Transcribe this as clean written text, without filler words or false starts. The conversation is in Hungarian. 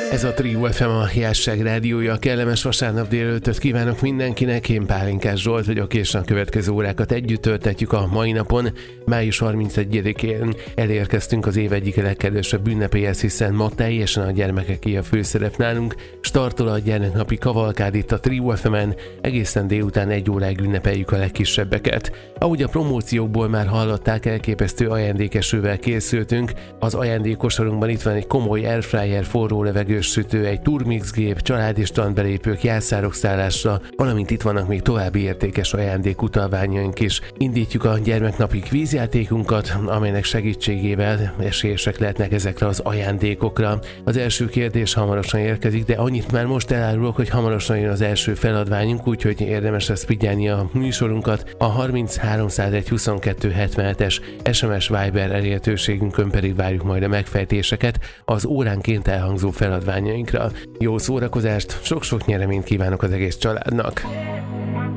Ez a Trio FM, a Hiásság rádiója. Kellemes vasárnap délelőttöt kívánok mindenkinek. Én Pálinkás Zsolt vagyok, és a következő órákat együtt töltetjük a mai napon. Május 31-én elérkeztünk az év egyik legkedvesebb ünnepéhez, hiszen ma teljesen a gyermekeké a főszerep nálunk. Startol a gyermeknapi kavalkád itt a Trio FM-en, egészen délután 1 óráig ünnepeljük a legkisebbeket. Ahogy a promóciókból már hallották, elképesztő ajándékesővel készültünk. Az ajándékosarunkban itt van egy komoly airfryer, forró levegős sütő, egy turmixgép, családi strandbelépők, jelszárok szállásra, valamint itt vannak még további értékes ajándékutalványaink is. Indítjuk a gyermeknapi kvízjátékunkat, amelynek segítségével esélyesek lehetnek ezekre az ajándékokra. Az első kérdés hamarosan érkezik, de annyit már most elárulok, hogy hamarosan jön az első feladványunk, úgyhogy érdemes lesz figyelni a műsorunkat. A 3301 22 77-es SMS Viber elérhetőségünkön pedig várjuk majd a megfejtéseket az óránként elhangzó feladványainkra. Jó szórakozást, sok-sok nyereményt kívánok az egész családnak!